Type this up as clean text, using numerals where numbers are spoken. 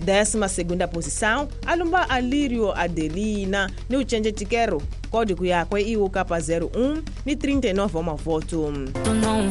12ª posição, Alumba Alírio Adelina, no Change Tiquero, código Yakwe IUK 01, ni 39 voto.